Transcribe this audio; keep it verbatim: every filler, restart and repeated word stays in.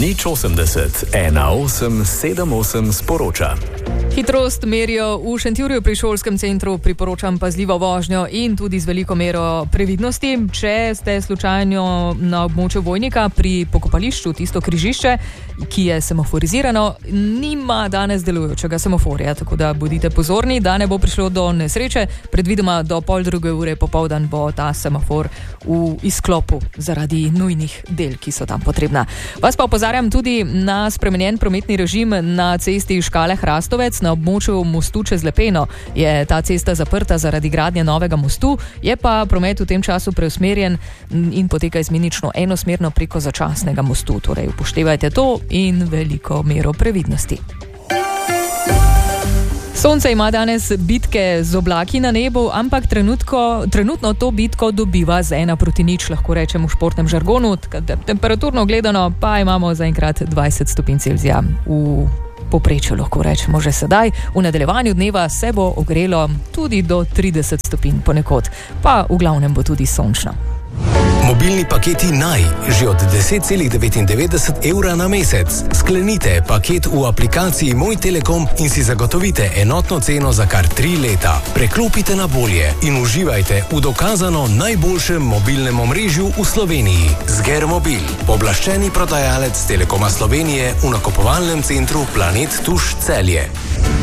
Nič osemdeset, ena osem sedem osem sporoča. Hitrost merijo v Šentjurju pri šolskem centru, priporočam pazljivo vožnjo in tudi z veliko mero previdnosti. Če ste slučajno na območju Vojnika pri pokopališču, tisto križišče, ki je semaforizirano, nima danes delujočega semaforja, tako da bodite pozorni, da ne bo prišlo do nesreče. Predvidoma do pol druge ure popoldan bo ta semafor v izklopu zaradi nujnih del, ki so tam potrebna. Vas pa opozarjam tudi na spremenjen prometni režim na cesti Škale-Hrastovec. Na območju mostu čez Lepeno je ta cesta zaprta zaradi gradnje novega mostu, je pa promet v tem času preusmerjen in poteka izmenično enosmerno preko začasnega mostu. Torej upoštevajte to in veliko mero previdnosti. Sonce ima danes bitke z oblaki na nebu, ampak trenutko, trenutno to bitko dobiva z ena proti nič, lahko rečem v športnem žargonu. Temperaturno gledano pa imamo zaenkrat dvajset stopinj Celzija v poprečju, lahko rečemo že sedaj. V nadaljevanju dneva se bo ogrelo tudi do trideset stopinj ponekod, pa v glavnem bo tudi sončno. Mobilni paketi Naj, že od deset celih devetindevetdeset evra na mesec. Sklenite paket v aplikaciji Moj Telekom in si zagotovite enotno ceno za kar tri leta. Preklopite na bolje in uživajte v dokazano najboljšem mobilnem omrežju v Sloveniji. Zger Mobil, pooblaščeni prodajalec Telekoma Slovenije v nakupovalnem centru Planet Tuš Celje.